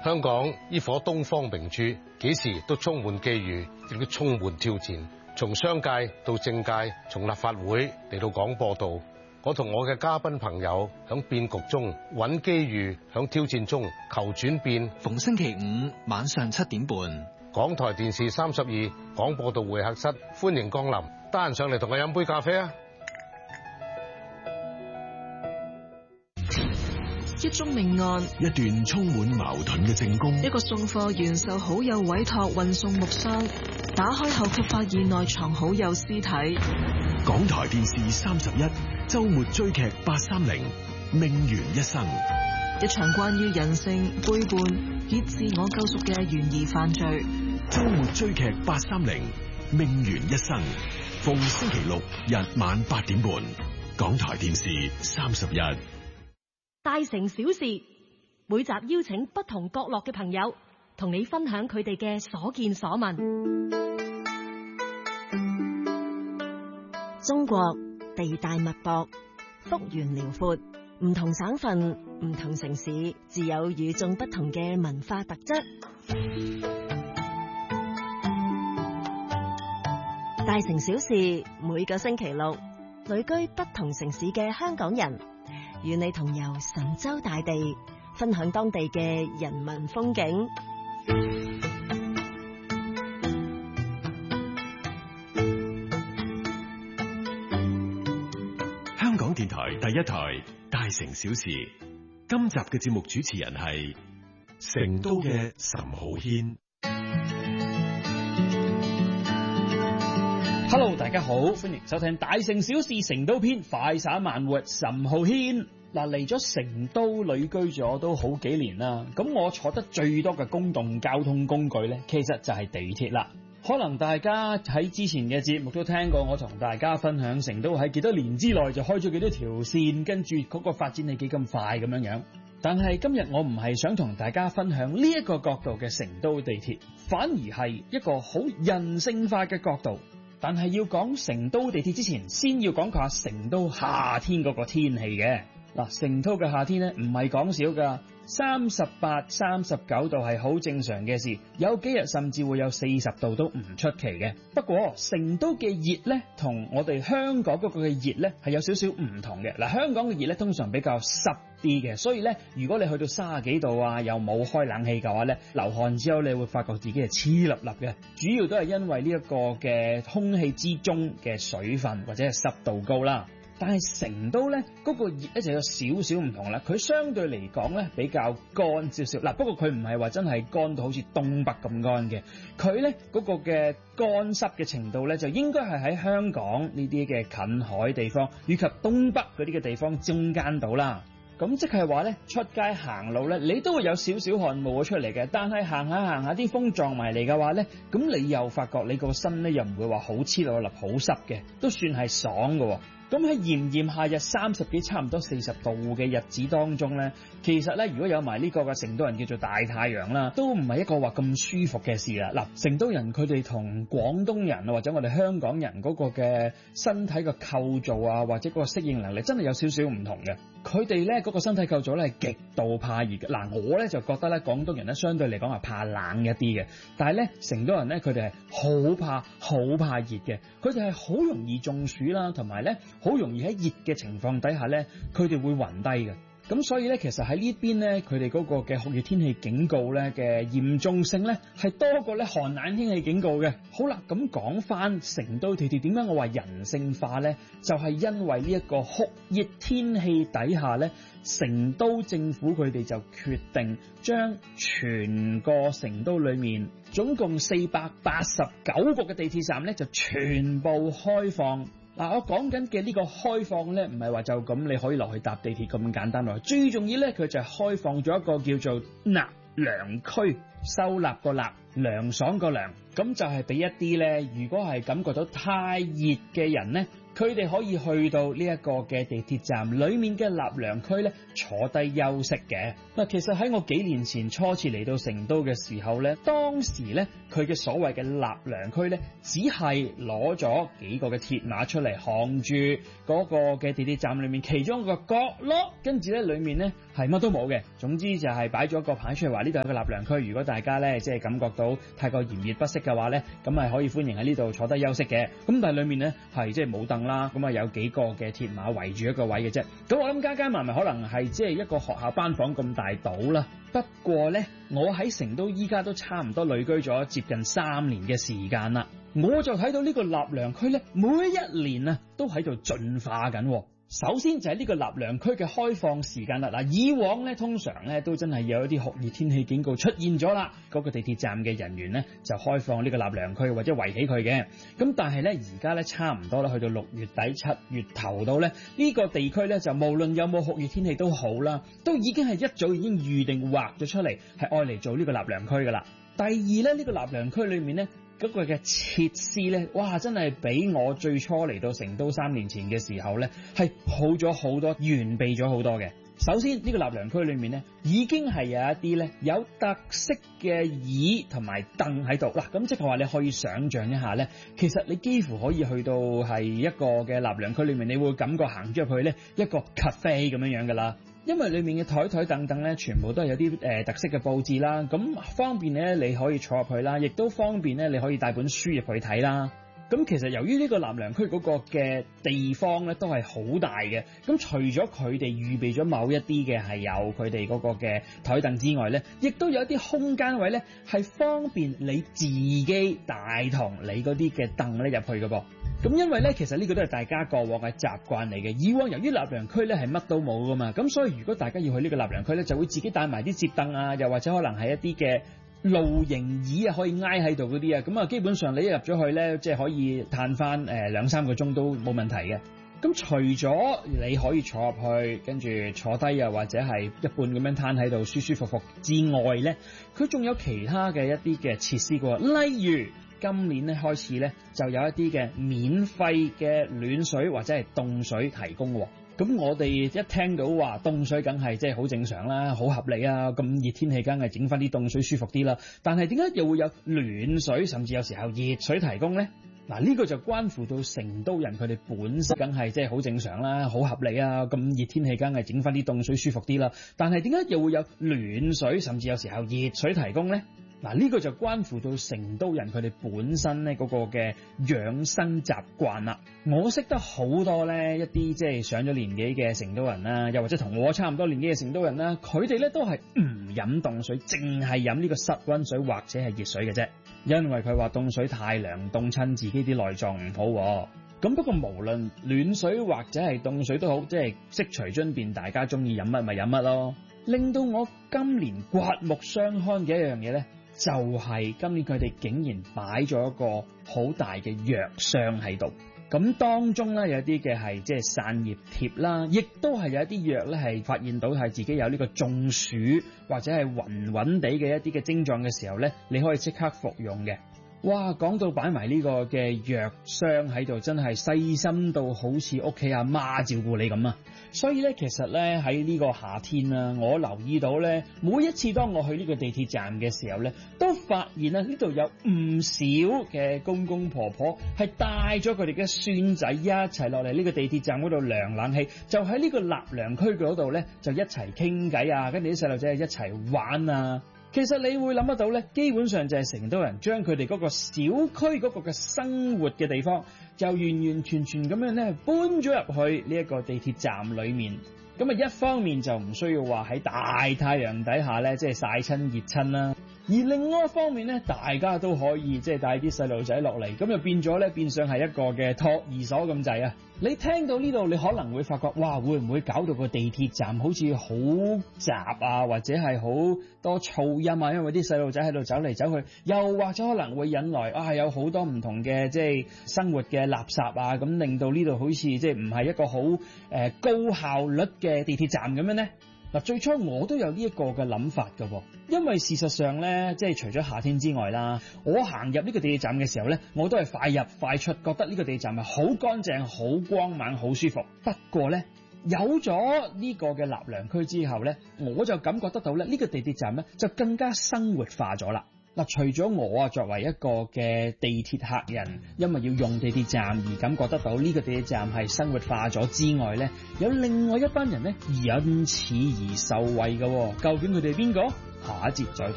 香港呢顆東方明珠，幾時都充滿機遇，亦都充滿挑戰。從商界到政界，從立法會嚟到廣播道，我同我嘅嘉賓朋友響變局中揾機遇，響挑戰中求轉變。 逢星期五晚上7點半， 港台電視32廣播道會客室，歡迎光臨。得閒上嚟同我飲杯咖啡啊！ 一宗命案， 一段充滿矛盾嘅證供， 一個送貨員受好友委託運送木箱，打開後卻發現內藏好友屍體。 港台電視31周末追劇830命懸一生， 一場關於人性背叛以自我救贖嘅懸疑犯罪。 周末追劇830命懸一生，逢星期六日晚8點半，港台電視31。 大城小事，每集邀請不同角落嘅朋友，同你分享佢哋嘅所見所聞。中國地大物博，幅員遼闊，唔同省份、唔同城市，自有與眾不同嘅文化特質。大城小事，每個星期六，旅居不同城市嘅香港人，與你同遊神州大地，分享當地嘅人文風景。 香港電台第一台《大城小事》，今集嘅節目主持人係成都嘅岑浩軒。 Hello， 大家好，歡迎收聽《大城小事》成都篇，快散慢活，岑浩軒。嗱，嚟咗成都旅居咗都好幾年啦，咁我坐得最多嘅公共交通工具呢，其實就係地鐵啦。可能大家喺之前嘅節目都聽過我同大家分享成都喺幾多年之內就開咗幾多條線，跟住嗰個發展係幾咁快咁樣。但係今日我唔係想同大家分享呢一個角度嘅成都地鐵，反而係一個好人性化嘅角度。但係要講成都地鐵之前，先要講下成都夏天嗰個天氣嘅。嗱，成都嘅夏天咧唔係講少噶，38、39度係好正常嘅事，有幾日甚至會有40度都唔出奇嘅。不過成都嘅熱咧，同我哋香港嗰個嘅熱咧係有少少唔同嘅。嗱，香港嘅熱咧通常比較濕啲嘅，所以咧如果你去到30幾度啊，又冇開冷氣嘅話咧，流汗之後你會發覺自己係黐笠笠嘅，主要都係因為呢一個嘅空氣之中嘅水分或者係濕度高啦。但係成都咧嗰個熱咧就有少少唔同啦，佢相對嚟講咧比較乾少少。嗱，不過佢唔係話真係乾到好似東北咁乾嘅，佢咧嗰個嘅乾濕嘅程度咧就應該係喺香港呢啲嘅近海地方以及東北嗰啲嘅地方中間度啦。咁即係話咧，出街行路咧，你都會有少少汗冒咗出嚟嘅。但係行下啲風撞埋嚟嘅話咧，咁你又發覺你個身咧又唔會話好黐落粒好濕嘅，都算係爽嘅。咁喺炎炎夏日30幾差唔多40度嘅日子當中咧，其實咧如果有埋呢個嘅成都人叫做大太陽啦，都唔係一個話咁舒服嘅事啦。嗱，成都人佢哋同廣東人或者我哋香港人嗰個嘅身體嘅構造啊，或者嗰個適應能力真係有少少唔同嘅。佢哋咧嗰個身體構造咧係極度怕熱嘅。嗱，我咧就覺得咧廣東人咧相對嚟講係怕冷一啲嘅，但係咧成都人咧佢哋係好怕熱嘅，佢哋係好容易中暑啦，同埋咧好容易喺熱嘅情況底下咧，佢哋會暈低嘅。咁所以咧，其實喺呢邊咧，佢哋嗰個嘅酷熱天氣警告咧嘅嚴重性咧，係多過咧寒冷天氣警告嘅。好啦，咁講翻成都地鐵點解我話人性化咧？就係因為呢一個酷熱天氣底下咧，成都政府佢哋就決定將全個成都裏面總共489個嘅地鐵站咧，就全部開放。嗱，我講緊嘅呢個開放咧，唔係話就咁你可以落去搭地鐵咁簡單咯。最重要咧，佢就係開放咗一個叫做納涼區，收納個納，涼爽個涼，咁就係俾一啲咧，如果係感覺到太熱嘅人咧，佢哋可以去到呢一個嘅地鐵站裏面嘅納涼區咧，坐低休息嘅。嗱，其實喺我幾年前初次嚟到成都嘅時候咧，當時咧佢嘅所謂嘅納涼區咧，只係攞咗幾個嘅鐵馬出嚟，扛住嗰個嘅地鐵站裏面其中一個角落，跟住咧裏面咧係乜都冇嘅。總之就係擺咗個牌出嚟話呢度係個納涼區，如果大家咧即係感覺到太過炎熱不適嘅話咧，咁係可以歡迎喺呢度坐低休息嘅。咁但係裡面咧係即係冇凳啦，咁啊有幾個嘅鐵馬圍住一個位嘅啫。咁我諗加埋可能係即係一個學校班房咁大到啦。不過咧，我喺成都依家都差唔多旅居咗接近3年嘅時間啦，我就睇到呢個納涼區咧，每一年啊都喺度進化緊。首先就係呢個納涼區嘅開放時間啦。嗱，以往咧通常咧都真係有一啲酷熱天氣警告出現咗啦，嗰個地鐵站嘅人員咧就開放呢個納涼區或者圍起佢嘅。咁但係咧而家咧差唔多啦，去到6月底7月頭到咧呢個地區咧就無論有冇酷熱天氣都好啦，都已經係一早已經預定劃咗出嚟係愛嚟做呢個納涼區噶啦。第二咧呢個納涼區裏面咧嗰個嘅設施咧，哇！真係比我最初嚟到成都3年前嘅時候咧，係好咗好多，完備咗好多嘅。首先呢個納涼區裏面咧，已經係有一啲咧有特色嘅椅同埋凳喺度嗱，咁即係話你可以想像一下咧，其實你幾乎可以去到係一個嘅納涼區裏面，你會感覺行咗入去咧一個 cafe 咁樣㗎啦。因為裏面嘅台等等咧，全部都係有啲特色嘅佈置啦，咁方便咧你可以坐入去啦，亦都方便咧你可以帶本書入去睇啦。咁其實由於呢個納涼區嗰個嘅地方咧都係好大嘅，咁除咗佢哋預備咗某一啲嘅係有佢哋嗰個嘅台凳之外咧，亦都有一啲空間位咧係方便你自己帶同你嗰啲嘅凳咧入去嘅噃。咁因為咧，其實呢個都係大家過往嘅習慣嚟嘅。以往由於納涼區咧係乜都冇噶嘛，咁所以如果大家要去呢個納涼區咧，就會自己帶埋啲摺凳啊，又或者可能係一啲嘅露營椅啊，可以挨喺度嗰啲啊，咁啊基本上你一入咗去咧，即係可以嘆翻2-3個鐘都冇問題嘅。咁除咗你可以坐入去，跟住坐低啊，或者係一半咁樣攤喺度舒舒服服之外咧，佢仲有其他嘅一啲嘅設施嘅，例如今年咧開始咧就有一啲嘅免費嘅暖水或者係凍水提供。咁我哋一聽到話凍水梗係即係好正常啦，好合理啊，咁熱天氣梗係整翻啲凍水舒服啲啦。但係點解又會有暖水甚至有時候熱水提供咧？嗱，呢個就關乎到成都人佢哋本身梗係即係好正常啦，好合理啊，咁熱天氣梗係整翻啲凍水舒服啲啦。但係點解又會有暖水甚至有時候熱水提供咧？嗱，呢個就關乎到成都人佢哋本身咧嗰個嘅養生習慣啦。我識得好多咧一啲即係上咗年紀嘅成都人啦，又或者同我差唔多年紀嘅成都人啦，佢哋咧都係唔飲凍水，淨係飲呢個室溫水或者係熱水嘅啫，因為佢話凍水太涼，凍親自己啲內臟唔好。咁不過無論暖水或者係凍水都好，即係悉隨尊便，大家中意飲乜咪飲乜咯。令到我今年刮目相看嘅一樣嘢咧，就係今年佢哋竟然擺咗一個好大嘅藥箱喺度，咁當中咧有啲嘅係即係散熱貼啦，亦都係有一啲藥咧係發現到係自己有呢個中暑或者係暈暈地嘅一啲嘅症狀嘅時候咧，你可以即刻服用嘅。哇，講到擺埋呢個嘅藥箱喺度，真係細心到好似屋企阿媽照顧你咁啊！所以咧，其實咧喺呢個夏天啊，我留意到咧，每一次當我去呢個地鐵站嘅時候咧，都發現啊呢度有唔少嘅公公婆婆係帶咗佢哋嘅孫仔一齊落嚟呢個地鐵站嗰度涼冷氣，就喺呢個納涼區嗰度咧就一齊傾偈啊，跟住啲細路仔一齊玩啊。其實你會諗得到咧，基本上就係成都人將佢哋嗰個小區嗰個嘅生活嘅地方，就完完全全咁樣咧搬咗入去呢一個地鐵站裏面。咁啊，一方面就唔需要話喺大太陽底下咧，即係曬親熱親啦。而另外一方面咧，大家都可以即係帶啲細路仔落嚟，咁就變咗咧，變相係一個嘅托兒所咁滯啊！你聽到呢度，你可能會發覺，哇，會唔會搞到個地鐵站好似好雜啊，或者係好多噪音啊？因為啲細路仔喺度走嚟走去，又或者可能會引來有好多唔同嘅即係生活嘅垃圾啊，咁令到呢度好似即係唔係一個好高效率嘅地鐵站咁樣呢？嗱，最初我都有呢一個嘅諗法㗎喎，因為事實上咧，即係除咗夏天之外啦，我行入呢個地鐵站嘅時候咧，我都係快入快出，覺得呢個地鐵站係好乾淨、好光猛、好舒服。不過咧，有咗呢個嘅納涼區之後咧，我就感覺得到咧，呢個地鐵站咧就更加生活化咗啦。 嗱，除咗我作為一個嘅地鐵客人，因為要用地鐵站而感覺得到呢個地鐵站係生活化咗之外呢，有另外一班人呢因此而受惠嘅，究竟佢哋邊個？下一節再同